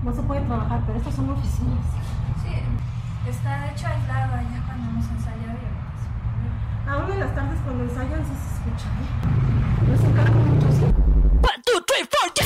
no se puede trabajar, pero estas son oficinas. Sí, está de hecho aislado allá cuando hemos ensayado y ahorita se volvió. Aún en las tardes cuando ensayan sí se escucha.